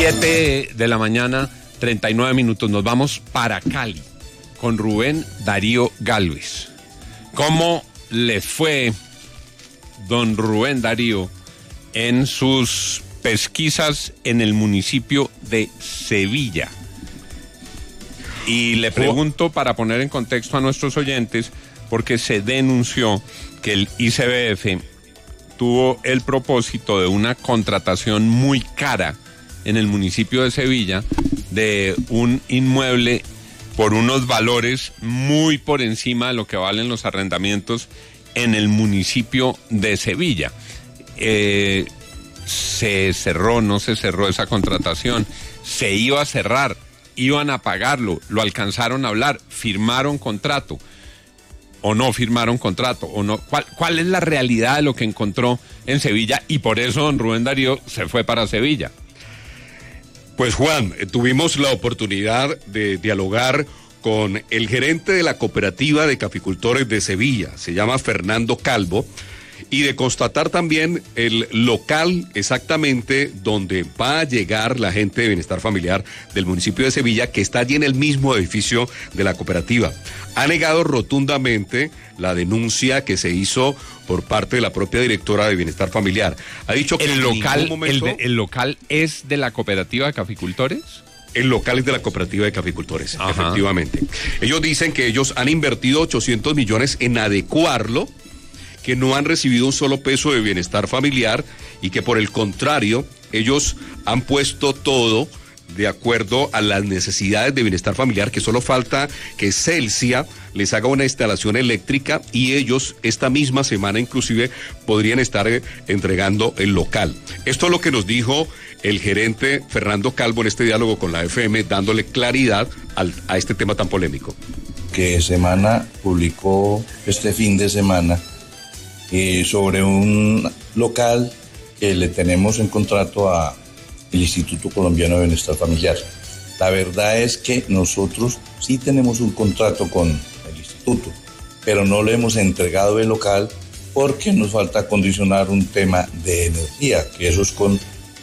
7 de la mañana, 39 minutos. Nos vamos para Cali con Rubén Darío Gálvez. ¿Cómo le fue don Rubén Darío en sus pesquisas en el municipio de Sevilla? Y le pregunto para poner en contexto a nuestros oyentes, porque se denunció que el ICBF tuvo el propósito de una contratación muy cara en el municipio de Sevilla de un inmueble por unos valores muy por encima de lo que valen los arrendamientos en el municipio de Sevilla. Se cerró, no se cerró esa contratación, se iba a cerrar, iban a pagarlo, lo alcanzaron a hablar, firmaron contrato o no firmaron contrato, o no. ¿Cuál es la realidad de lo que encontró en Sevilla? Y por eso don Rubén Darío se fue para Sevilla. Pues Juan, tuvimos la oportunidad de dialogar con el gerente de la cooperativa de caficultores de Sevilla, se llama Fernando Calvo, y de constatar también el local exactamente donde va a llegar la gente de Bienestar Familiar del municipio de Sevilla, que está allí en el mismo edificio de la cooperativa. Ha negado rotundamente la denuncia que se hizo por parte de la propia directora de Bienestar Familiar. Ha dicho que el local es de la cooperativa de caficultores. El local es de la cooperativa de caficultores, ajá, efectivamente. Ellos dicen que ellos han invertido 800 millones en adecuarlo, que no han recibido un solo peso de Bienestar Familiar y que por el contrario, ellos han puesto todo de acuerdo a las necesidades de Bienestar Familiar, que solo falta que Celsia les haga una instalación eléctrica y ellos esta misma semana inclusive podrían estar entregando el local. Esto es lo que nos dijo el gerente Fernando Calvo en este diálogo con la FM, dándole claridad a este tema tan polémico. Que Semana publicó este fin de semana sobre un local que le tenemos en contrato al Instituto Colombiano de Bienestar Familiar. La verdad es que nosotros sí tenemos un contrato con el instituto, pero no le hemos entregado el local porque nos falta acondicionar un tema de energía, que eso es con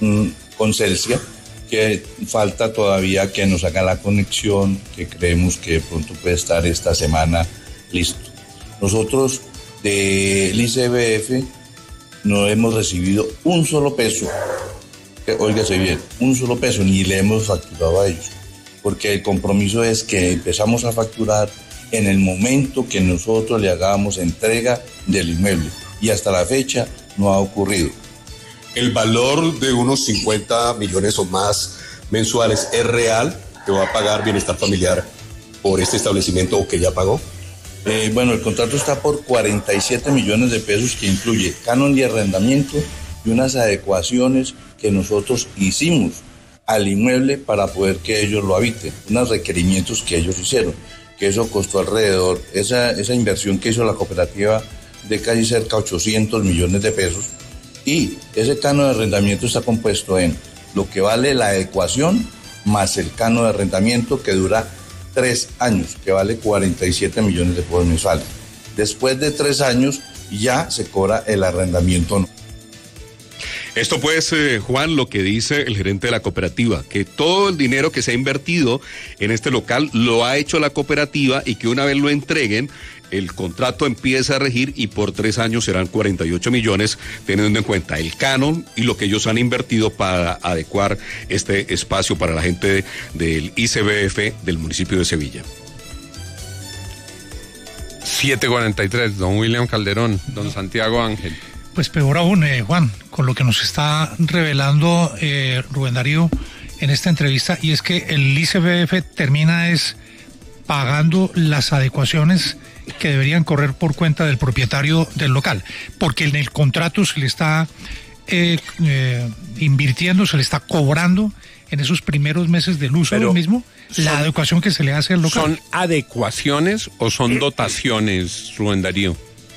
Celsia, que falta todavía que nos haga la conexión, que creemos que de pronto puede estar esta semana listo. Nosotros del ICBF no hemos recibido un solo peso, óigase bien, un solo peso, ni le hemos facturado a ellos, porque el compromiso es que empezamos a facturar en el momento que nosotros le hagamos entrega del inmueble, y hasta la fecha no ha ocurrido. ¿El valor de unos 50 millones o más mensuales es real que va a pagar Bienestar Familiar por este establecimiento o que ya pagó? Bueno, el contrato está por 47 millones de pesos, que incluye canon de arrendamiento y unas adecuaciones que nosotros hicimos al inmueble para poder que ellos lo habiten, unos requerimientos que ellos hicieron, que eso costó alrededor, esa inversión que hizo la cooperativa, de casi cerca 800 millones de pesos, y ese canon de arrendamiento está compuesto en lo que vale la adecuación más el canon de arrendamiento, que dura 3 años, que vale 47 millones de pesos mensuales. Después de 3 años ya se cobra el arrendamiento. Esto pues, Juan, lo que dice el gerente de la cooperativa, que todo el dinero que se ha invertido en este local lo ha hecho la cooperativa y que una vez lo entreguen, el contrato empieza a regir y por 3 años serán 48 millones, teniendo en cuenta el canon y lo que ellos han invertido para adecuar este espacio para la gente del ICBF del municipio de Sevilla. 7:43, don William Calderón, don Santiago Ángel. Pues peor aún, Juan, con lo que nos está revelando Rubén Darío en esta entrevista, y es que el ICBF termina pagando las adecuaciones que deberían correr por cuenta del propietario del local, porque en el contrato se le está invirtiendo, se le está cobrando en esos primeros meses del uso del mismo la adecuación que se le hace al local. ¿Son adecuaciones o son dotaciones, Rubén Darío?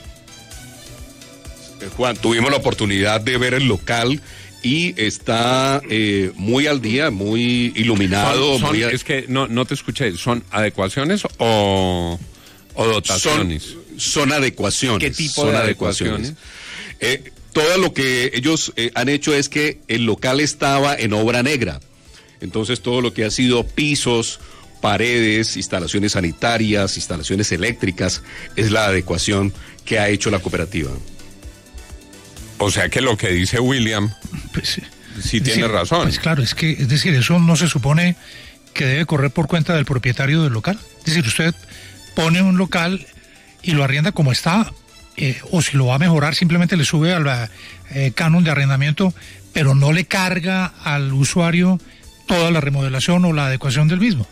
Juan, tuvimos la oportunidad de ver el local y está muy al día, muy iluminado. Es que no te escuché, ¿son adecuaciones o dotaciones? Son adecuaciones. ¿Qué tipo de adecuaciones? Todo lo que ellos han hecho es que el local estaba en obra negra. Entonces todo lo que ha sido pisos, paredes, instalaciones sanitarias, instalaciones eléctricas, es la adecuación que ha hecho la cooperativa. O sea que lo que dice William, Pues, sí tiene razón. Pues claro, es decir, eso no se supone que debe correr por cuenta del propietario del local. Es decir, usted pone un local y lo arrienda como está, o si lo va a mejorar simplemente le sube al canon de arrendamiento, pero no le carga al usuario toda la remodelación o la adecuación del mismo.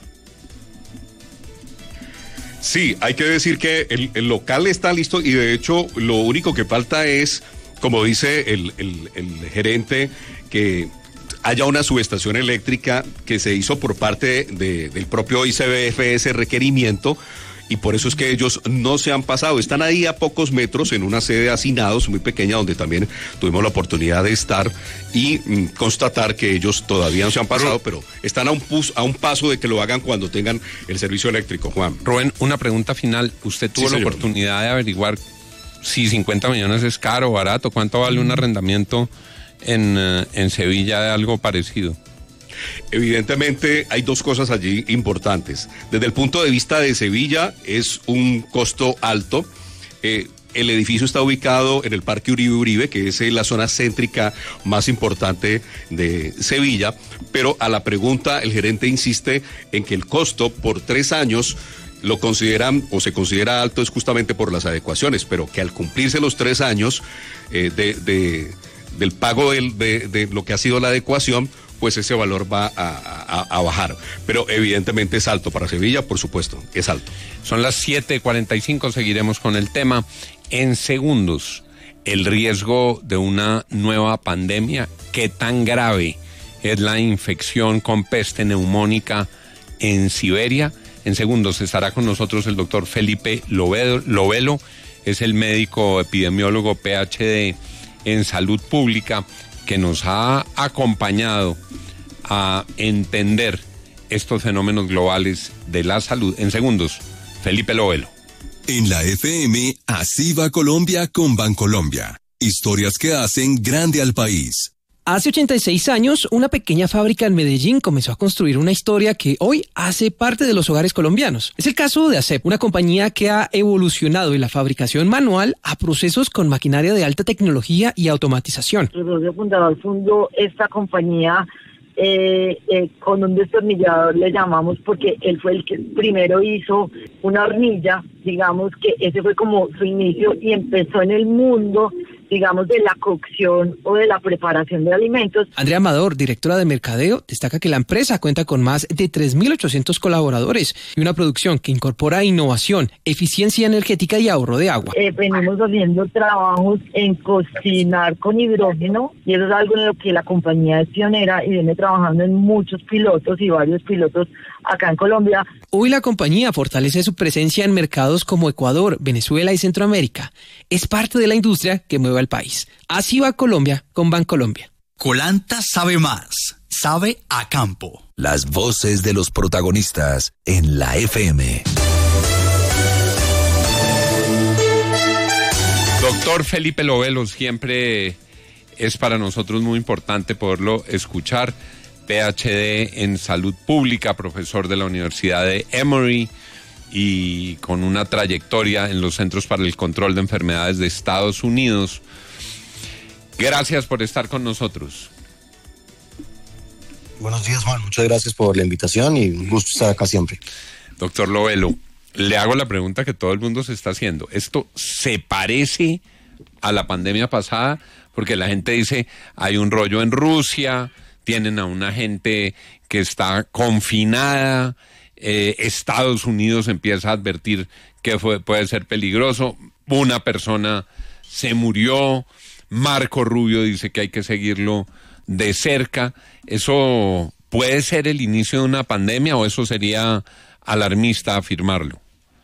Sí, hay que decir que el local está listo y de hecho lo único que falta es, como dice el gerente, que haya una subestación eléctrica que se hizo por parte del propio ICBF ese requerimiento, y por eso es que ellos no se han pasado. Están ahí a pocos metros en una sede de hacinados muy pequeña donde también tuvimos la oportunidad de estar y constatar que ellos todavía no se han pasado, pero están a un paso de que lo hagan cuando tengan el servicio eléctrico, Juan. Rubén, una pregunta final. ¿Usted tuvo la oportunidad de averiguar si 50 millones es caro o barato? ¿Cuánto vale un arrendamiento en Sevilla de algo parecido? Evidentemente hay dos cosas allí importantes. Desde el punto de vista de Sevilla es un costo alto. El edificio está ubicado en el Parque Uribe, que es la zona céntrica más importante de Sevilla, pero a la pregunta el gerente insiste en que el costo por 3 años lo consideran o se considera alto es justamente por las adecuaciones, pero que al cumplirse los 3 años del pago de lo que ha sido la adecuación, pues ese valor va a bajar. Pero evidentemente es alto para Sevilla, por supuesto, es alto. Son las 7:45, seguiremos con el tema. En segundos, el riesgo de una nueva pandemia. ¿Qué tan grave es la infección con peste neumónica en Siberia? En segundos estará con nosotros el doctor Felipe Lovelo, es el médico epidemiólogo PhD en salud pública, que nos ha acompañado a entender estos fenómenos globales de la salud. En segundos, Felipe Lovelo. En la FM, así va Colombia con Bancolombia. Historias que hacen grande al país. Hace 86 años, una pequeña fábrica en Medellín comenzó a construir una historia que hoy hace parte de los hogares colombianos. Es el caso de ASEP, una compañía que ha evolucionado de la fabricación manual a procesos con maquinaria de alta tecnología y automatización. El socio fundador fundó esta compañía con un destornillador, le llamamos, porque él fue el que primero hizo una hornilla, digamos que ese fue como su inicio y empezó en el mundo, digamos, de la cocción o de la preparación de alimentos. Andrea Amador, directora de mercadeo, destaca que la empresa cuenta con más de 3.800 colaboradores y una producción que incorpora innovación, eficiencia energética y ahorro de agua. Venimos haciendo trabajos en cocinar con hidrógeno y eso es algo en lo que la compañía es pionera y viene trabajando en muchos pilotos y varios pilotos acá en Colombia. Hoy la compañía fortalece su presencia en mercados como Ecuador, Venezuela y Centroamérica. Es parte de la industria que mueve al país. Así va Colombia con Bancolombia. Colanta sabe más, sabe a campo. Las voces de los protagonistas en la FM. Doctor Felipe Lovelo, siempre es para nosotros muy importante poderlo escuchar. PhD en salud pública, profesor de la Universidad de Emory y con una trayectoria en los Centros para el Control de Enfermedades de Estados Unidos. Gracias por estar con nosotros. Buenos días, Juan. Muchas gracias por la invitación y un gusto estar acá siempre. Doctor Lovelo, le hago la pregunta que todo el mundo se está haciendo. ¿Esto se parece a la pandemia pasada? Porque la gente dice, hay un rollo en Rusia, tienen a una gente que está confinada, Estados Unidos empieza a advertir que puede ser peligroso, una persona se murió, Marco Rubio dice que hay que seguirlo de cerca. ¿Eso puede ser el inicio de una pandemia o eso sería alarmista afirmarlo?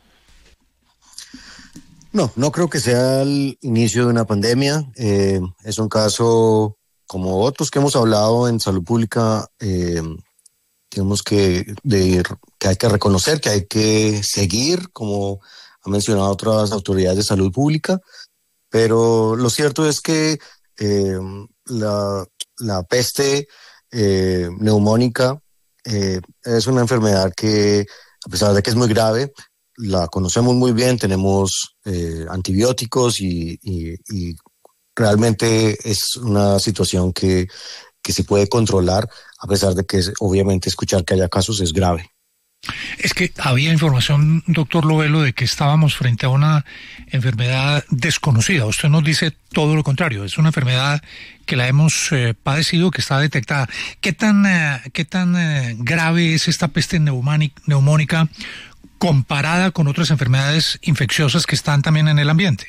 No creo que sea el inicio de una pandemia. Es un caso como otros que hemos hablado en salud pública, tenemos que hay que reconocer, que hay que seguir, como han mencionado otras autoridades de salud pública, pero lo cierto es que la peste neumónica es una enfermedad que, a pesar de que es muy grave, la conocemos muy bien, tenemos antibióticos y realmente es una situación que se puede controlar, a pesar de que obviamente escuchar que haya casos es grave. Es que había información, doctor Lovelo, de que estábamos frente a una enfermedad desconocida. Usted nos dice todo lo contrario, es una enfermedad que la hemos padecido, que está detectada. ¿Qué tan grave es esta peste neumónica comparada con otras enfermedades infecciosas que están también en el ambiente?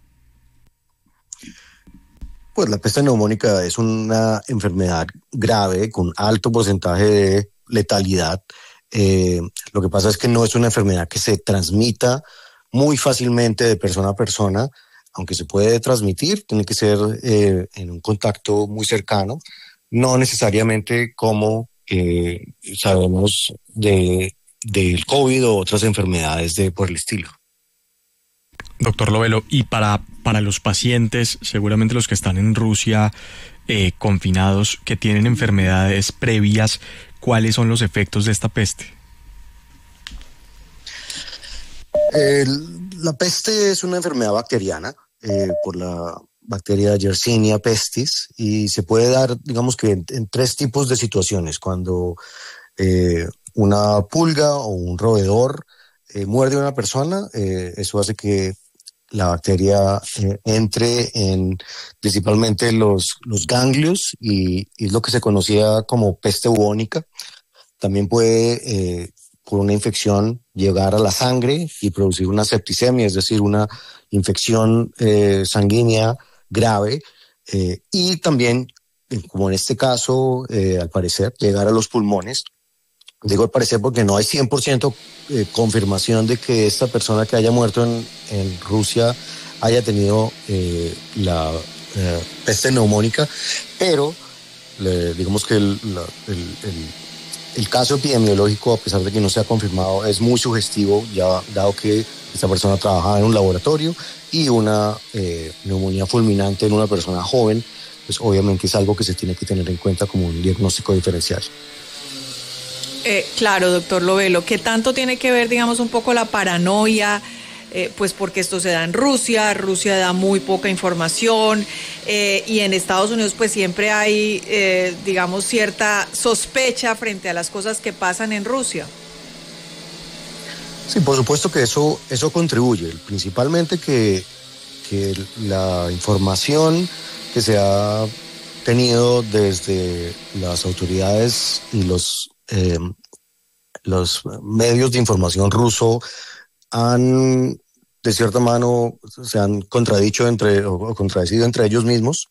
Pues la peste neumónica es una enfermedad grave con alto porcentaje de letalidad. Lo que pasa es que no es una enfermedad que se transmita muy fácilmente de persona a persona, aunque se puede transmitir, tiene que ser en un contacto muy cercano, no necesariamente como sabemos del COVID o otras enfermedades por el estilo. Doctor Lovelo, y para los pacientes, seguramente los que están en Rusia confinados, que tienen enfermedades previas, ¿cuáles son los efectos de esta peste? La peste es una enfermedad bacteriana por la bacteria Yersinia pestis y se puede dar, digamos que en tres tipos de situaciones. Cuando una pulga o un roedor muerde a una persona, eso hace que la bacteria entre en principalmente los ganglios y es lo que se conocía como peste bubónica. También puede, por una infección, llegar a la sangre y producir una septicemia, es decir, una infección sanguínea grave. Y también, como en este caso, al parecer, llegar a los pulmones. Digo al parecer porque no hay 100% confirmación de que esta persona que haya muerto en Rusia haya tenido la peste neumónica, pero digamos que el caso epidemiológico, a pesar de que no se ha confirmado, es muy sugestivo, ya dado que esta persona trabajaba en un laboratorio y una neumonía fulminante en una persona joven, pues obviamente es algo que se tiene que tener en cuenta como un diagnóstico diferencial. Claro, doctor Lovelo, ¿qué tanto tiene que ver, digamos, un poco la paranoia? Pues porque esto se da en Rusia da muy poca información y en Estados Unidos pues siempre hay, digamos, cierta sospecha frente a las cosas que pasan en Rusia. Sí, por supuesto que eso contribuye, principalmente que la información que se ha tenido desde las autoridades y los medios de información ruso han, de cierta mano, se han contradicho contradecido entre ellos mismos,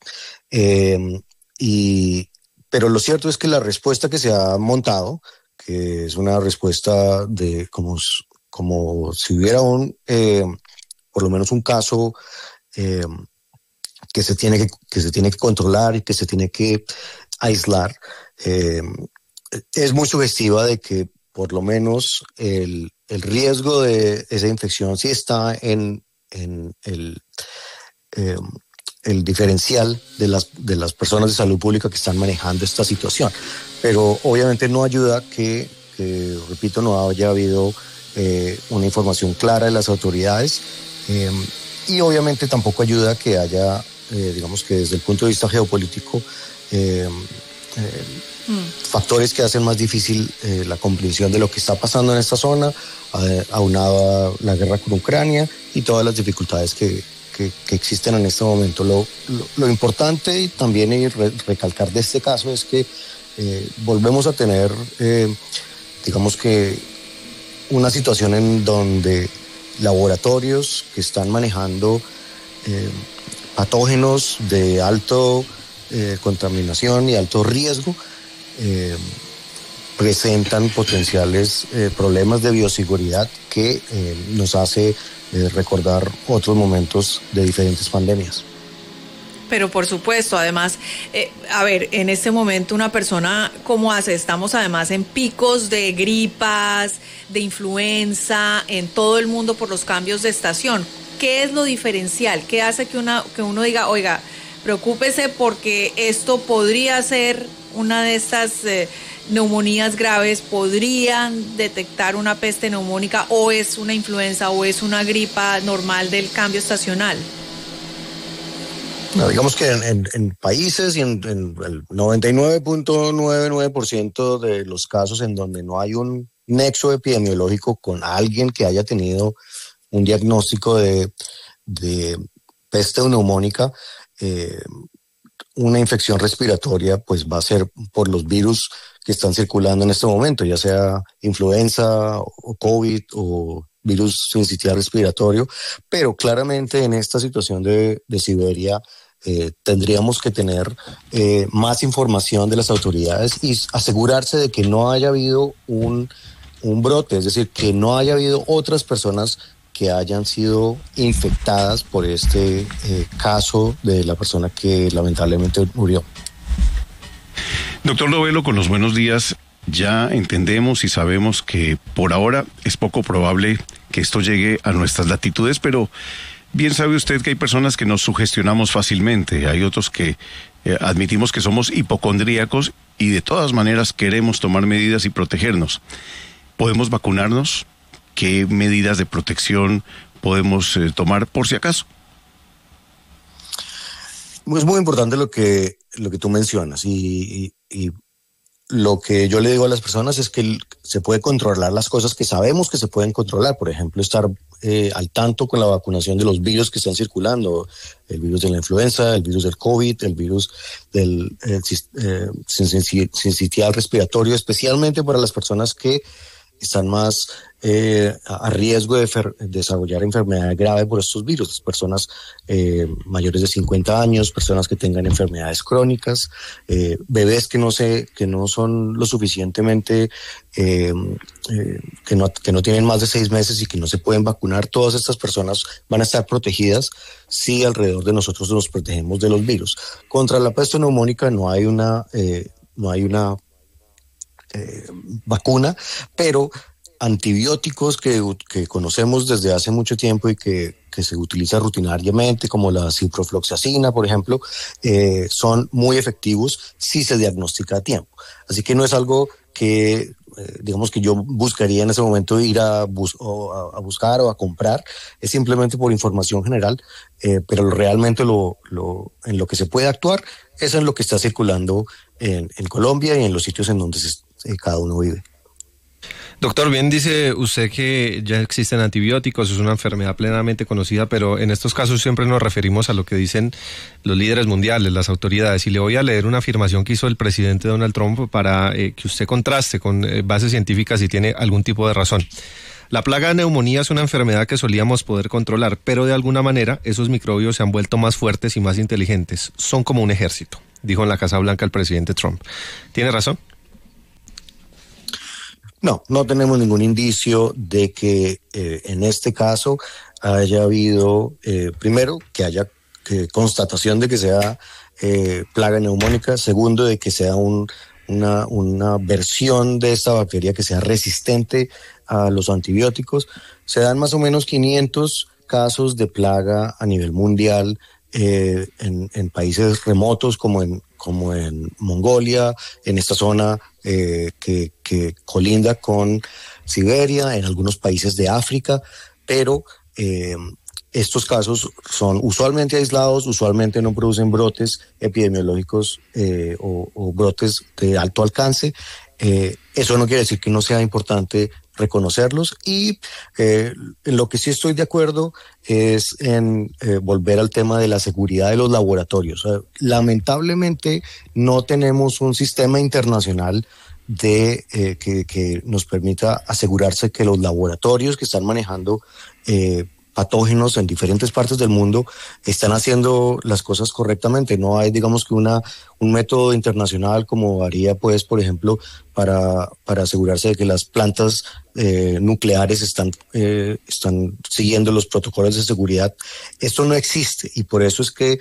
pero lo cierto es que la respuesta que se ha montado, que es una respuesta de como si hubiera por lo menos un caso que se tiene que controlar y que se tiene que aislar, es muy sugestiva de que por lo menos el riesgo de esa infección sí está en el diferencial de las personas de salud pública que están manejando esta situación. Pero obviamente no ayuda que repito, no haya habido una información clara de las autoridades y obviamente tampoco ayuda que haya, digamos que desde el punto de vista geopolítico, factores que hacen más difícil la comprensión de lo que está pasando en esta zona, aunada a la guerra con Ucrania y todas las dificultades que existen en este momento. Lo importante y también recalcar de este caso es que volvemos a tener, digamos que, una situación en donde laboratorios que están manejando patógenos de alto contaminación y alto riesgo presentan potenciales problemas de bioseguridad que nos hace recordar otros momentos de diferentes pandemias. Pero por supuesto, además, a ver, en este momento una persona, ¿cómo hace? Estamos además en picos de gripas, de influenza, en todo el mundo por los cambios de estación. ¿Qué es lo diferencial? ¿Qué hace que uno diga, oiga, preocúpese porque esto podría ser una de estas neumonías graves podrían detectar una peste neumónica, o es una influenza o es una gripa normal del cambio estacional? No, digamos que en países y en el 99.99% de los casos en donde no hay un nexo epidemiológico con alguien que haya tenido un diagnóstico de peste neumónica, una infección respiratoria pues va a ser por los virus que están circulando en este momento, ya sea influenza o COVID o virus sincitial respiratorio, pero claramente en esta situación de Siberia tendríamos que tener más información de las autoridades y asegurarse de que no haya habido un brote, es decir, que no haya habido otras personas que hayan sido infectadas por este caso de la persona que lamentablemente murió. Doctor Lovelo, con los buenos días, ya entendemos y sabemos que por ahora es poco probable que esto llegue a nuestras latitudes, pero bien sabe usted que hay personas que nos sugestionamos fácilmente, hay otros que admitimos que somos hipocondríacos y de todas maneras queremos tomar medidas y protegernos. ¿Podemos vacunarnos? ¿Qué medidas de protección podemos tomar por si acaso? Es muy importante lo que tú mencionas y lo que yo le digo a las personas es que se puede controlar las cosas que sabemos que se pueden controlar. Por ejemplo, estar al tanto con la vacunación de los virus que están circulando, el virus de la influenza, el virus del COVID, el virus del sincitial respiratorio, especialmente para las personas que están más a riesgo de desarrollar enfermedad grave por estos virus, las personas mayores de 50 años, personas que tengan enfermedades crónicas, bebés que no son lo suficientemente, que no tienen más de 6 meses y que no se pueden vacunar. Todas estas personas van a estar protegidas si alrededor de nosotros nos protegemos de los virus. Contra la peste neumónica no hay una vacuna, pero antibióticos que conocemos desde hace mucho tiempo y que se utiliza rutinariamente, como la ciprofloxacina, por ejemplo, son muy efectivos si se diagnostica a tiempo. Así que no es algo que, digamos, que yo buscaría en ese momento ir a buscar o a comprar, es simplemente por información general, pero realmente en lo que se puede actuar es en lo que está circulando en Colombia y en los sitios en donde cada uno vive. Doctor, bien dice usted que ya existen antibióticos, es una enfermedad plenamente conocida, pero en estos casos siempre nos referimos a lo que dicen los líderes mundiales, las autoridades, y le voy a leer una afirmación que hizo el presidente Donald Trump para que usted contraste con bases científicas si tiene algún tipo de razón. La plaga de neumonía es una enfermedad que solíamos poder controlar, pero de alguna manera esos microbios se han vuelto más fuertes y más inteligentes, son como un ejército, dijo en la Casa Blanca el presidente Trump. ¿Tiene razón? No tenemos ningún indicio de que en este caso haya habido, primero, que haya constatación de que sea plaga neumónica, segundo, de que sea una versión de esta bacteria que sea resistente a los antibióticos. Se dan más o menos 500 casos de plaga a nivel mundial en países remotos como en Mongolia, en esta zona que colinda con Siberia, en algunos países de África, pero estos casos son usualmente aislados, usualmente no producen brotes epidemiológicos o brotes de alto alcance. Eso no quiere decir que no sea importante reconocerlos y en lo que sí estoy de acuerdo es en volver al tema de la seguridad de los laboratorios. Lamentablemente no tenemos un sistema internacional que nos permita asegurarse que los laboratorios que están manejando patógenos en diferentes partes del mundo están haciendo las cosas correctamente. No hay, digamos, que un método internacional como haría, pues, por ejemplo, para asegurarse de que las plantas nucleares están siguiendo los protocolos de seguridad. Esto no existe y por eso es que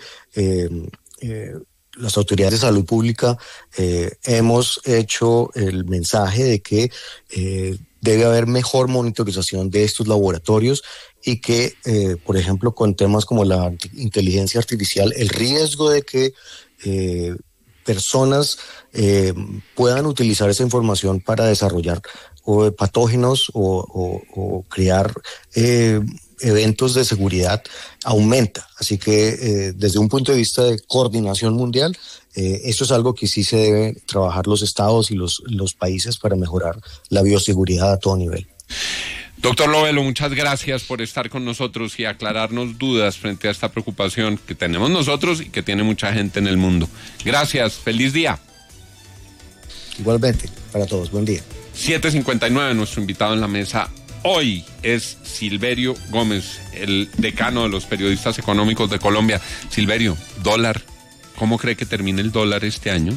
las autoridades de salud pública hemos hecho el mensaje de que debe haber mejor monitorización de estos laboratorios y que, por ejemplo, con temas como la inteligencia artificial, el riesgo de que personas puedan utilizar esa información para desarrollar patógenos o crear eventos de seguridad aumenta. Así que desde un punto de vista de coordinación mundial, eso es algo que sí se debe trabajar los estados y los países para mejorar la bioseguridad a todo nivel. Doctor Lovelo, muchas gracias por estar con nosotros y aclararnos dudas frente a esta preocupación que tenemos nosotros y que tiene mucha gente en el mundo. Gracias, feliz día. Igualmente, para todos, buen día. 7:59, nuestro invitado en la mesa hoy es Silverio Gómez, el decano de los periodistas económicos de Colombia. Silverio, dólar, ¿cómo cree que termine el dólar este año?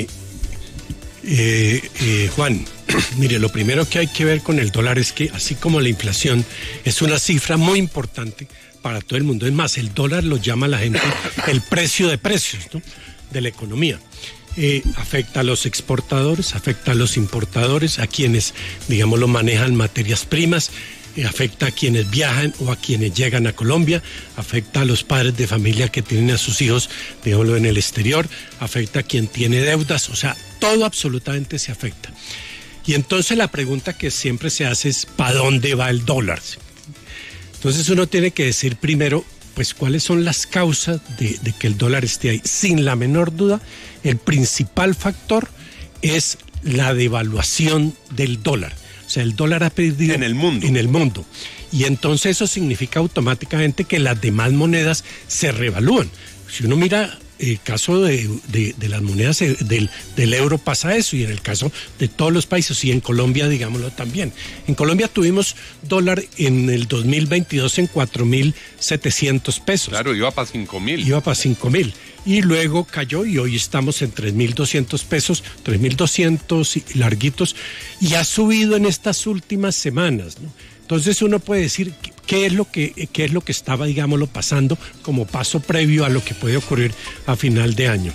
Juan, mire, lo primero que hay que ver con el dólar es que, así como la inflación es una cifra muy importante para todo el mundo, es más, el dólar lo llama la gente el precio de precios, ¿no?, de la economía. Afecta a los exportadores, afecta a los importadores, a quienes, digamos, lo manejan materias primas, afecta a quienes viajan o a quienes llegan a Colombia, afecta a los padres de familia que tienen a sus hijos, digámoslo, en el exterior, afecta a quien tiene deudas, o sea, todo absolutamente se afecta. Y entonces la pregunta que siempre se hace es, ¿para dónde va el dólar? Entonces uno tiene que decir primero, pues, cuáles son las causas de que el dólar esté ahí. Sin la menor duda, el principal factor es la devaluación del dólar. O sea, el dólar ha perdido en el mundo. Y entonces eso significa automáticamente que las demás monedas se revalúan. Si uno mira el caso de las monedas del euro, pasa eso, y en el caso de todos los países, y en Colombia, digámoslo también. En Colombia tuvimos dólar en el 2022 en 4.700 pesos. Claro, iba para 5.000. Iba para 5.000. Y luego cayó y hoy estamos en 3.200 pesos, 3.200 y larguitos, y ha subido en estas últimas semanas, ¿no? Entonces uno puede decir qué es lo que estaba, digámoslo, pasando como paso previo a lo que puede ocurrir a final de año.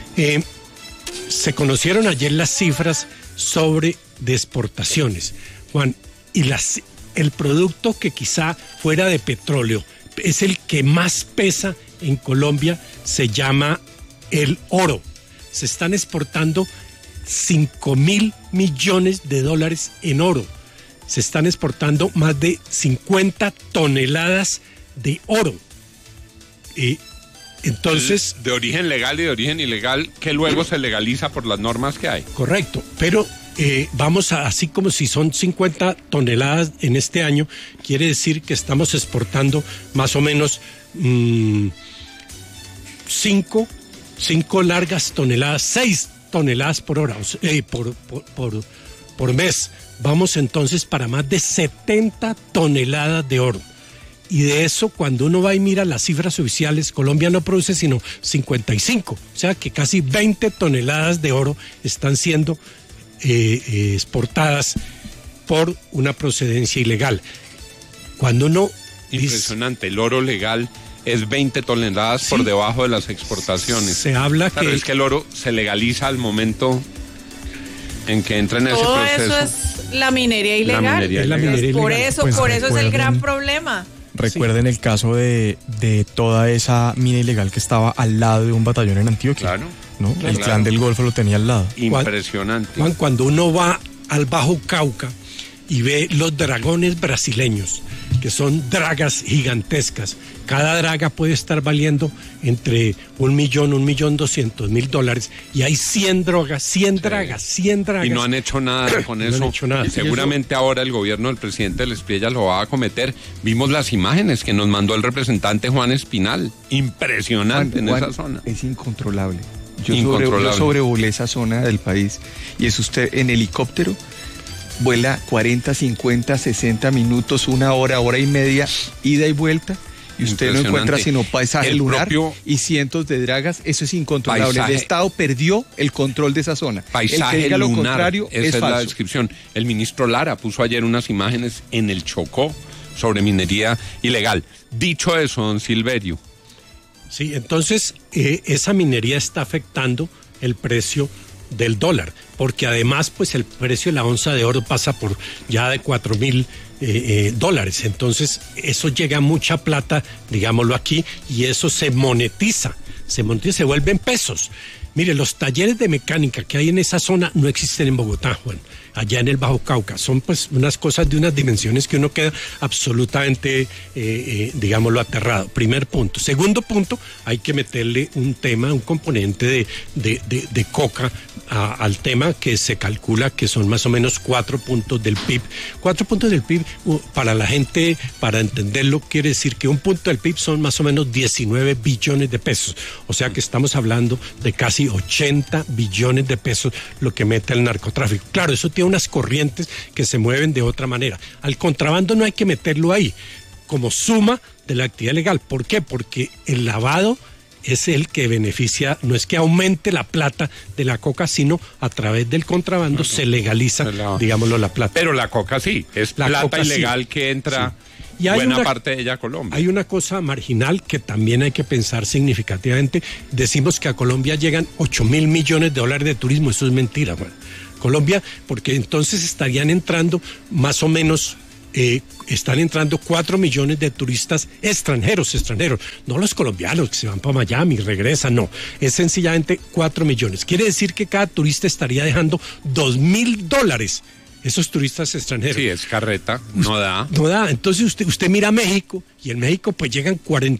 Se conocieron ayer las cifras sobre de exportaciones, Juan, y el producto que quizá fuera de petróleo es el que más pesa en Colombia, se llama el oro. Se están exportando 5.000 millones de dólares en oro. Se están exportando más de 50 toneladas de oro. Entonces, de origen legal y de origen ilegal, que luego se legaliza por las normas que hay. Correcto, pero vamos a, así como si son 50 toneladas en este año, quiere decir que estamos exportando más o menos 5 largas toneladas, 6 toneladas por hora, por mes. Vamos entonces para más de 70 toneladas de oro. Y de eso, cuando uno va y mira las cifras oficiales, Colombia no produce sino 55. O sea que casi 20 toneladas de oro están siendo exportadas por una procedencia ilegal. Cuando uno... Impresionante, el oro legal es 20 toneladas por debajo de las exportaciones. Se habla claro, es que el oro se legaliza al momento en que entra en ese proceso. Todo eso es la minería ilegal. Por eso es el gran problema. Recuerden el caso de toda esa mina ilegal que estaba al lado de un batallón en Antioquia. Claro. ¿No? El Clan del Golfo lo tenía al lado. Impresionante. Juan, cuando uno va al Bajo Cauca y ve los dragones brasileños, que son dragas gigantescas, cada draga puede estar valiendo entre $1.200.000, y hay 100 dragas. Y no han hecho nada con eso. No han hecho nada. Y seguramente ahora el gobierno del presidente del Espriella lo va a acometer. Vimos las imágenes que nos mandó el representante Juan Espinal. Impresionante en esa zona. Es incontrolable. Yo sobrevolé esa zona del país, y es usted en helicóptero, vuela 40, 50, 60 minutos, una hora, hora y media, ida y vuelta, y usted no encuentra sino paisaje lunar y cientos de dragas. Eso es incontrolable. El Estado perdió el control de esa zona. Paisaje el que diga lunar, lo contrario esa es falso. La descripción. El ministro Lara puso ayer unas imágenes en el Chocó sobre minería ilegal. Dicho eso, don Silverio. Sí, entonces esa minería está afectando el precio del dólar, porque además pues el precio de la onza de oro pasa por ya de $4.000. Entonces eso llega a mucha plata, digámoslo aquí, y eso se monetiza, se vuelven pesos. Mire, los talleres de mecánica que hay en esa zona no existen en Bogotá, Juan. Allá en el Bajo Cauca. Son pues unas cosas de unas dimensiones que uno queda absolutamente, digámoslo, aterrado. Primer punto. Segundo punto, hay que meterle un componente de coca al tema, que se calcula que son más o menos 4 puntos del PIB. 4 puntos del PIB, para la gente, para entenderlo, quiere decir que un punto del PIB son más o menos 19 billones de pesos. O sea que estamos hablando de casi 80 billones de pesos lo que mete el narcotráfico. Claro, eso tiene unas corrientes que se mueven de otra manera. Al contrabando no hay que meterlo ahí como suma de la actividad legal. ¿Por qué? Porque el lavado es el que beneficia, no es que aumente la plata de la coca, sino a través del contrabando se legaliza, digámoslo, la plata. Pero la coca sí, es la plata ilegal, sí, que entra, sí. Y hay buena parte de ella a Colombia. Hay una cosa marginal que también hay que pensar significativamente. Decimos que a Colombia llegan 8.000 millones de dólares de turismo, eso es mentira, bueno. Colombia, porque entonces estarían entrando más o menos, están entrando 4 millones de turistas extranjeros, no los colombianos que se van para Miami y regresan, no, es sencillamente 4 millones. Quiere decir que cada turista estaría dejando $2.000, esos turistas extranjeros. Sí, es carreta, no da. No da, entonces usted mira a México, y en México pues llegan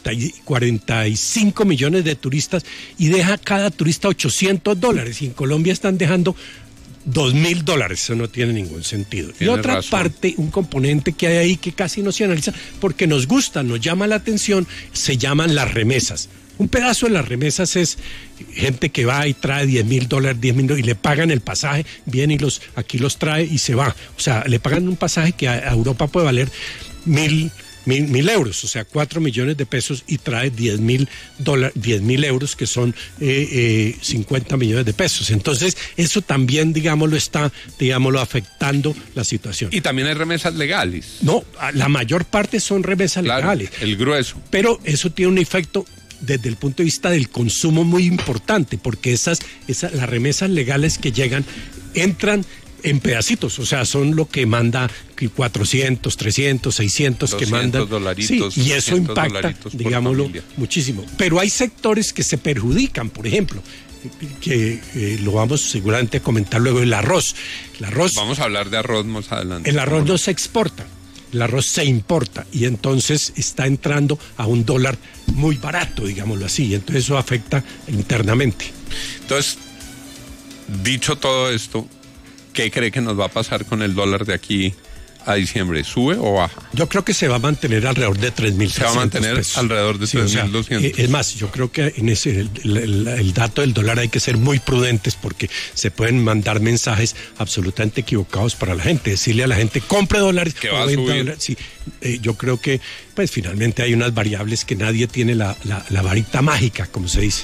45 millones de turistas y deja cada turista $800, y en Colombia están dejando $2.000, eso no tiene ningún sentido. Y otra razón. Parte, un componente que hay ahí que casi no se analiza porque nos gusta, nos llama la atención, se llaman las remesas. Un pedazo de las remesas es gente que va y trae $10.000 y le pagan el pasaje, viene y aquí los trae y se va. O sea, le pagan un pasaje que a Europa puede valer $1.000 euros, o sea, 4 millones de pesos, y trae $10.000 euros, que son 50 millones de pesos. Entonces, eso también, digámoslo, está, afectando la situación. Y también hay remesas legales. No, la mayor parte son remesas legales. El grueso. Pero eso tiene un efecto desde el punto de vista del consumo muy importante, porque las remesas legales que llegan, entran en pedacitos, o sea, son lo que manda 400, 300, 600 que mandan. Sí, y eso impacta, digámoslo, muchísimo. Pero hay sectores que se perjudican, por ejemplo, que lo vamos seguramente a comentar luego, el arroz. Vamos a hablar de arroz más adelante. El arroz no se exporta, el arroz se importa, y entonces está entrando a un dólar muy barato, digámoslo así, y entonces eso afecta internamente. Entonces, dicho todo esto, ¿qué cree que nos va a pasar con el dólar de aquí a diciembre? ¿Sube o baja? Yo creo que se va a mantener alrededor de 3.300 Se va a mantener pesos. Alrededor de 3.200. O sea, es más, yo creo que en el dato del dólar hay que ser muy prudentes, porque se pueden mandar mensajes absolutamente equivocados para la gente. Decirle a la gente, compre dólares, que va a subir. Sí, yo creo que pues finalmente hay unas variables que nadie tiene la varita mágica, como se dice.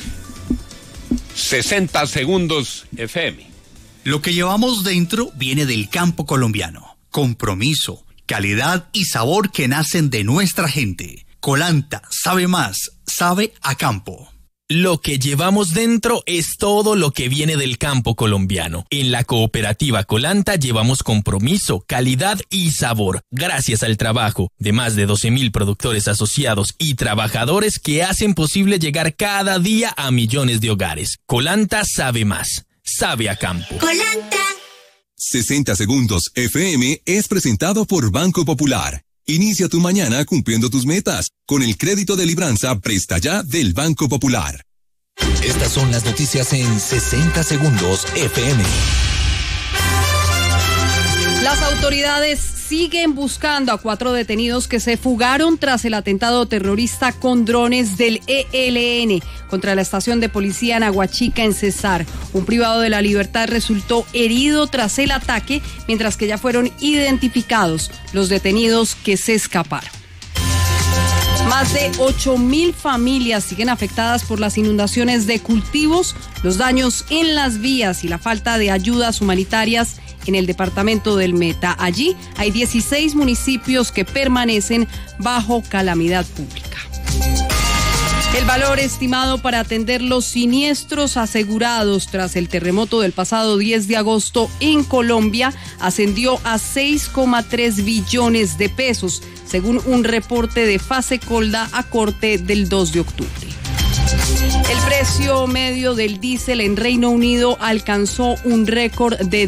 60 segundos FM. Lo que llevamos dentro viene del campo colombiano. Compromiso, calidad y sabor que nacen de nuestra gente. Colanta sabe más, sabe a campo. Lo que llevamos dentro es todo lo que viene del campo colombiano. En la cooperativa Colanta llevamos compromiso, calidad y sabor, gracias al trabajo de más de 12.000 productores asociados y trabajadores que hacen posible llegar cada día a millones de hogares. Colanta sabe más. Sabe a campo. Colanta. 60 segundos FM es presentado por Banco Popular. Inicia tu mañana cumpliendo tus metas con el crédito de libranza Presta Ya del Banco Popular. Estas son las noticias en 60 segundos FM. Las autoridades siguen buscando a 4 detenidos que se fugaron tras el atentado terrorista con drones del ELN contra la estación de policía en Aguachica, en Cesar. Un privado de la libertad resultó herido tras el ataque, mientras que ya fueron identificados los detenidos que se escaparon. Más de 8.000 familias siguen afectadas por las inundaciones de cultivos, los daños en las vías y la falta de ayudas humanitarias en el departamento del Meta. Allí hay 16 municipios que permanecen bajo calamidad pública. El valor estimado para atender los siniestros asegurados tras el terremoto del pasado 10 de agosto en Colombia ascendió a 6,3 billones de pesos, según un reporte de Fasecolda a corte del 2 de octubre. El precio medio del diésel en Reino Unido alcanzó un récord de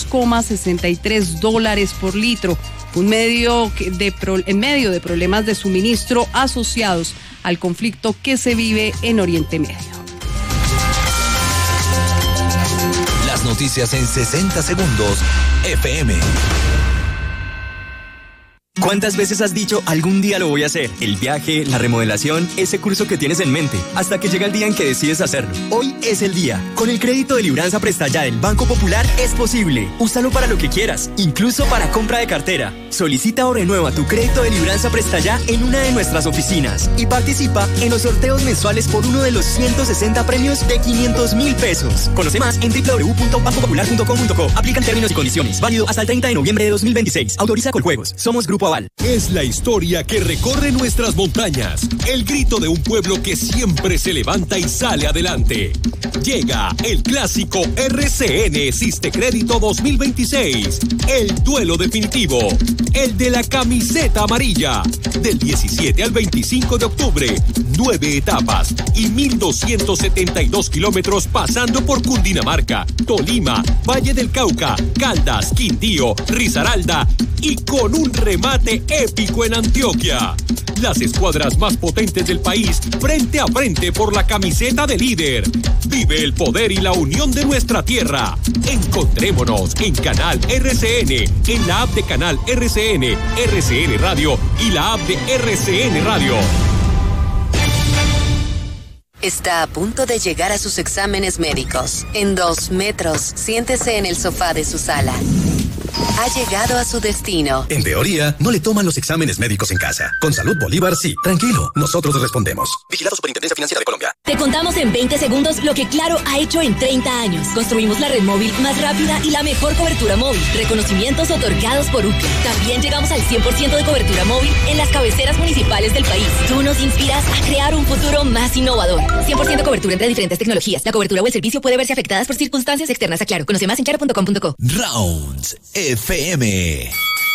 $2,63 por litro, en medio de problemas de suministro asociados al conflicto que se vive en Oriente Medio. Las noticias en 60 segundos, FM. ¿Cuántas veces has dicho algún día lo voy a hacer? El viaje, la remodelación, ese curso que tienes en mente, hasta que llega el día en que decides hacerlo. Hoy es el día. Con el crédito de Libranza Presta Ya del Banco Popular es posible. Úsalo para lo que quieras, incluso para compra de cartera. Solicita o renueva tu crédito de Libranza Presta Ya en una de nuestras oficinas y participa en los sorteos mensuales por uno de los 160 premios de 500.000 pesos. Conoce más en www.bancopopular.com.co. Aplican términos y condiciones. Válido hasta el 30 de noviembre de 2026. Autoriza Coljuegos. Somos Grupo Aval. Es la historia que recorre nuestras montañas, el grito de un pueblo que siempre se levanta y sale adelante. Llega el clásico RCN Siste Crédito 2026, el duelo definitivo, el de la camiseta amarilla, del 17 al 25 de octubre, 9 etapas y 1.272 kilómetros pasando por Cundinamarca, Tolima, Valle del Cauca, Caldas, Quindío, Risaralda y con un remate épico en Antioquia. Las escuadras más potentes del país frente a frente por la camiseta de líder. Vive el poder y la unión de nuestra tierra. Encontrémonos en Canal RCN, en la app de Canal RCN, RCN Radio y la app de RCN Radio. Está a punto de llegar a sus exámenes médicos. En 2 metros, siéntese en el sofá de su sala. Ha llegado a su destino. En teoría, no le toman los exámenes médicos en casa. Con Salud Bolívar, sí. Tranquilo, nosotros respondemos. Vigilado Superintendencia Financiera de Colombia. Te contamos en 20 segundos lo que Claro ha hecho en 30 años. Construimos la red móvil más rápida y la mejor cobertura móvil. Reconocimientos otorgados por UCLA. También llegamos al 100% de cobertura móvil en las cabeceras municipales del país. Tú nos inspiras a crear un futuro más innovador. 100% cobertura entre diferentes tecnologías. La cobertura o el servicio puede verse afectadas por circunstancias externas a Claro. Conoce más en claro.com.co. Rounds FM.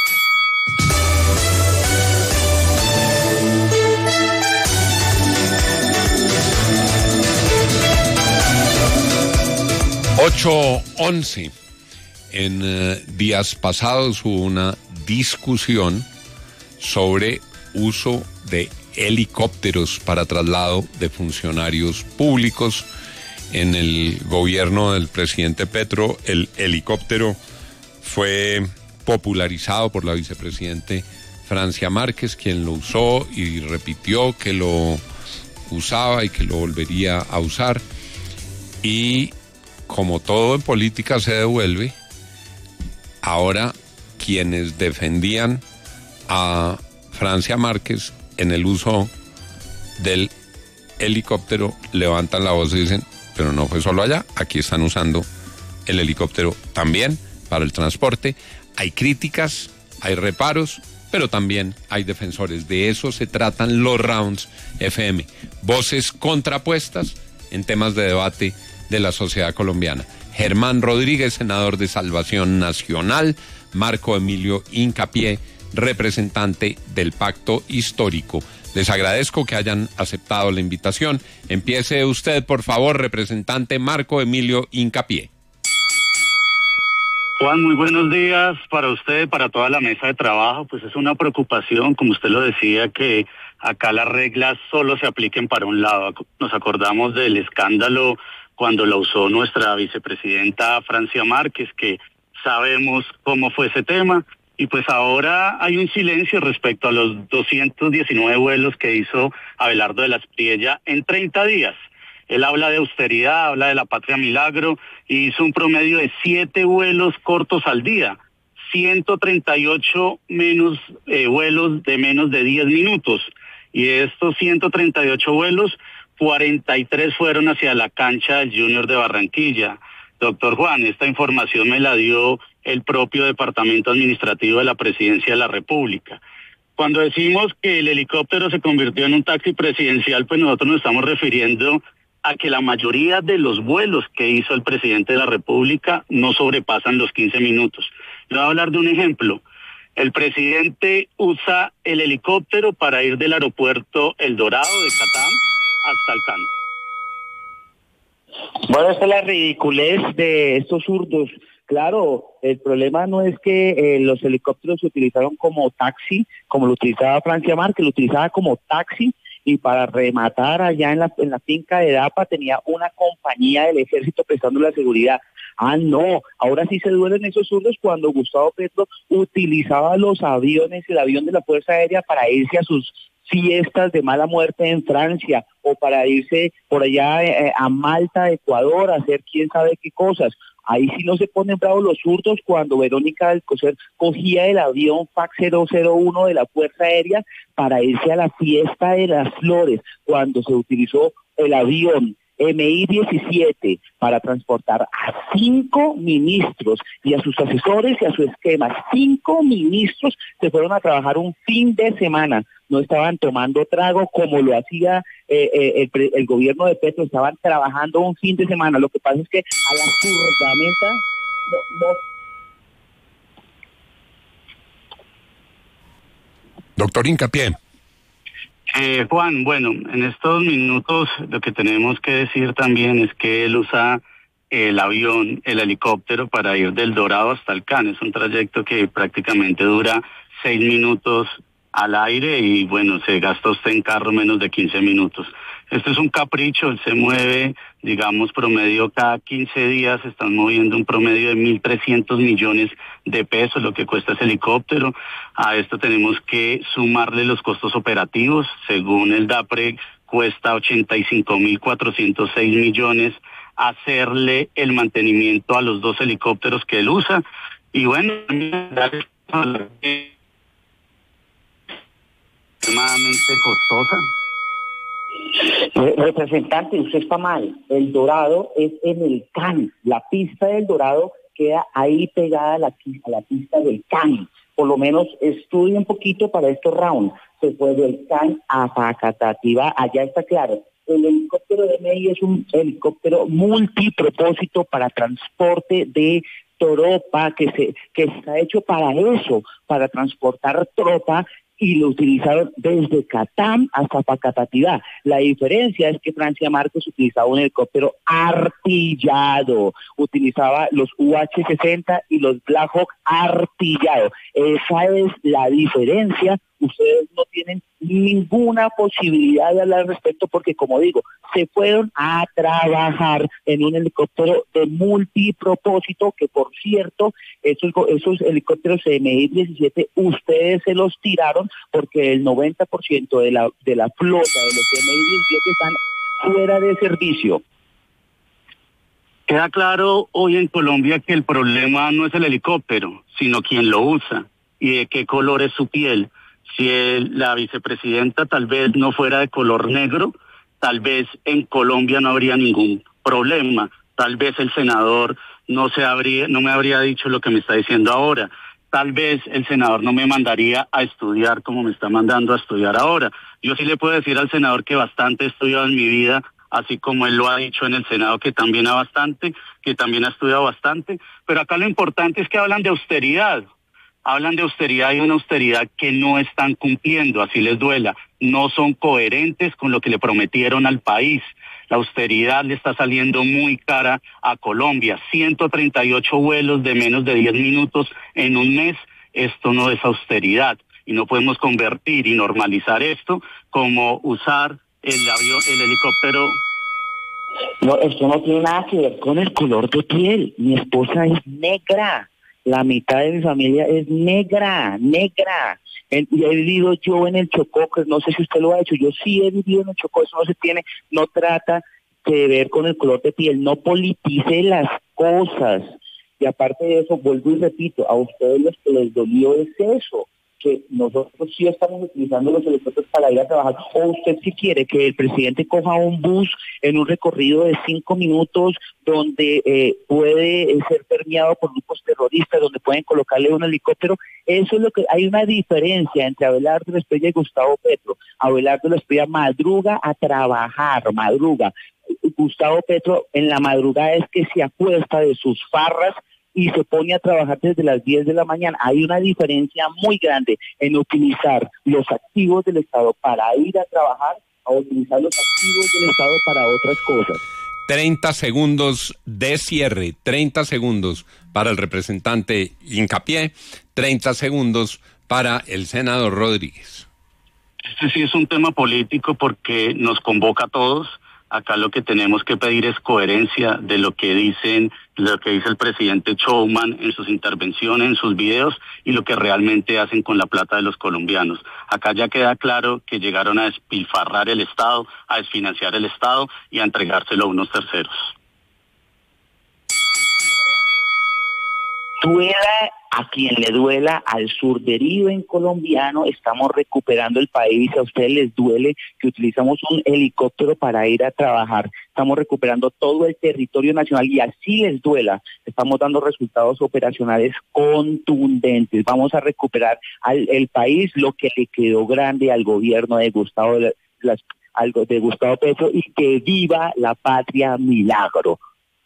(8:11). En días pasados hubo una discusión sobre uso de helicópteros para traslado de funcionarios públicos. En el gobierno del presidente Petro, el helicóptero fue popularizado por la vicepresidente Francia Márquez, quien lo usó y repitió que lo usaba y que lo volvería a usar. Y como todo en política se devuelve, ahora quienes defendían a Francia Márquez en el uso del helicóptero levantan la voz y dicen, pero no fue solo allá, aquí están usando el helicóptero también para el transporte. Hay críticas, hay reparos, pero también hay defensores. De eso se tratan los Rounds FM. Voces contrapuestas en temas de debate de la sociedad colombiana. Germán Rodríguez, senador de Salvación Nacional. Marco Emilio Hincapié, representante del Pacto Histórico. Les agradezco que hayan aceptado la invitación. Empiece usted, por favor, representante Marco Emilio Hincapié. Juan, muy buenos días para usted, para toda la mesa de trabajo. Pues es una preocupación, como usted lo decía, que acá las reglas solo se apliquen para un lado. Nos acordamos del escándalo cuando la usó nuestra vicepresidenta Francia Márquez, que sabemos cómo fue ese tema. Y pues ahora hay un silencio respecto a los 219 vuelos que hizo Abelardo de la Espriella en 30 días. Él habla de austeridad, habla de la patria milagro, y hizo un promedio de 7 vuelos cortos al día, 138 vuelos de menos de 10 minutos. Y de estos 138 vuelos, 43 fueron hacia la cancha del Junior de Barranquilla. Doctor Juan, esta información me la dio el propio Departamento Administrativo de la Presidencia de la República. Cuando decimos que el helicóptero se convirtió en un taxi presidencial, pues nosotros nos estamos refiriendo a que la mayoría de los vuelos que hizo el presidente de la República no sobrepasan los 15 minutos. Le voy a hablar de un ejemplo. El presidente usa el helicóptero para ir del aeropuerto El Dorado de Catán hasta el CAN. Bueno, esta es la ridiculez de estos zurdos. Claro, el problema no es que los helicópteros se utilizaron como taxi, como lo utilizaba Francia Márquez, lo utilizaba como taxi, y para rematar allá en la finca de Dapa tenía una compañía del ejército prestando la seguridad. Ah, no, ahora sí se duelen esos zurdos cuando Gustavo Petro utilizaba los aviones, el avión de la Fuerza Aérea para irse a sus fiestas de mala muerte en Francia o para irse por allá a Malta, Ecuador, a hacer quién sabe qué cosas. Ahí sí no se ponen bravos los zurdos cuando Verónica Alcocer cogía el avión FAC 001 de la Fuerza Aérea para irse a la fiesta de las flores, cuando se utilizó el avión MI-17 para transportar a 5 ministros y a sus asesores y a su esquema. 5 ministros se fueron a trabajar un fin de semana. No estaban tomando trago como lo hacía el gobierno de Petro, estaban trabajando un fin de semana. Lo que pasa es que a la zurdamenta Doctor Hincapié. Juan, bueno, en estos minutos lo que tenemos que decir también es que él usa el avión, el helicóptero para ir del Dorado hasta el Can. Es un trayecto que prácticamente dura 6 minutos al aire y bueno, se gasta usted en carro menos de 15 minutos. Esto es un capricho, él se mueve, digamos, promedio cada 15 días, se están moviendo un promedio de 1.300 millones de pesos, lo que cuesta ese helicóptero. A esto tenemos que sumarle los costos operativos, según el DAPRE, cuesta 85.406 millones hacerle el mantenimiento a los 2 helicópteros que él usa. Y bueno, extremadamente costosa. Representante, usted está mal. El Dorado es en el Can. La pista del Dorado queda ahí pegada a la pista del Can. Por lo menos estudie un poquito para estos rounds. Se fue del Can a Facatativá, allá está claro. El helicóptero de MI es un helicóptero multipropósito para transporte de tropa, que está hecho para eso, para transportar tropa, y lo utilizaron desde Catam hasta Facatativá. La diferencia es que Francia Márquez utilizaba un helicóptero artillado, utilizaba los UH-60 y los Black Hawk artillados. Esa es la diferencia. Ustedes no tienen ninguna posibilidad de hablar al respecto porque, como digo, se fueron a trabajar en un helicóptero de multipropósito que, por cierto, esos helicópteros MI-17 ustedes se los tiraron porque el 90% de la flota de los MI-17 están fuera de servicio. Queda claro hoy en Colombia que el problema no es el helicóptero, sino quien lo usa y de qué color es su piel. Si la vicepresidenta tal vez no fuera de color negro, tal vez en Colombia no habría ningún problema. Tal vez el senador no me habría dicho lo que me está diciendo ahora. Tal vez el senador no me mandaría a estudiar como me está mandando a estudiar ahora. Yo sí le puedo decir al senador que bastante he estudiado en mi vida, así como él lo ha dicho en el Senado, que también ha estudiado bastante. Pero acá lo importante es que hablan de austeridad. Hablan de austeridad y una austeridad que no están cumpliendo, así les duela. No son coherentes con lo que le prometieron al país. La austeridad le está saliendo muy cara a Colombia. 138 vuelos de menos de 10 minutos en un mes. Esto no es austeridad. Y no podemos convertir y normalizar esto como usar el helicóptero. No, esto no tiene nada que ver con el color de piel. Mi esposa es negra. La mitad de mi familia es negra. Y he vivido yo en el Chocó, que no sé si usted lo ha hecho, yo sí he vivido en el Chocó, eso no trata de ver con el color de piel, no politice las cosas. Y aparte de eso, vuelvo y repito, a ustedes los que les dolió es eso, que nosotros sí estamos utilizando los helicópteros para ir a trabajar. O usted sí quiere que el presidente coja un bus en un recorrido de 5 minutos donde puede ser permeado por grupos terroristas, donde pueden colocarle un helicóptero. Eso es lo que hay una diferencia entre Abelardo Espriella y Gustavo Petro. Abelardo Espriella madruga a trabajar, madruga. Gustavo Petro en la madrugada es que se acuesta de sus farras y se pone a trabajar desde las 10 de la mañana. Hay una diferencia muy grande en utilizar los activos del Estado para ir a trabajar a utilizar los activos del Estado para otras cosas. 30 segundos de cierre, 30 segundos para el representante Hincapié, 30 segundos para el senador Rodríguez. Este sí es un tema político porque nos convoca a todos. Acá lo que tenemos que pedir es coherencia de lo que dice el presidente Showman en sus intervenciones, en sus videos, y lo que realmente hacen con la plata de los colombianos. Acá ya queda claro que llegaron a despilfarrar el Estado, a desfinanciar el Estado y a entregárselo a unos terceros. Duela a quien le duela, al surderiven colombiano, estamos recuperando el país. A ustedes les duele que utilizamos un helicóptero para ir a trabajar. Estamos recuperando todo el territorio nacional y así les duela. Estamos dando resultados operacionales contundentes. Vamos a recuperar el país, lo que le quedó grande al gobierno de Gustavo Petro, y que viva la patria milagro.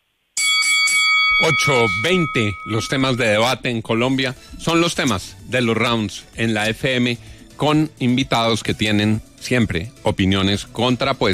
8:20, los temas de debate en Colombia son los temas de los rounds en la FM con invitados que tienen siempre opiniones contrapuestas.